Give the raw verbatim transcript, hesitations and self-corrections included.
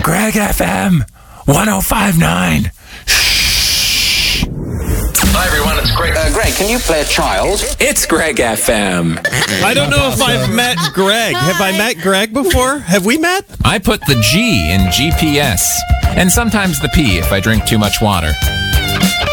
Greg F M one oh five point nine. Hi everyone, it's Greg. Uh, Greg, can you play a child? It's Greg F M. I don't know if I've met Greg. Have I met Greg before? Have we met? I put the G in G P S, and sometimes the P if I drink too much water.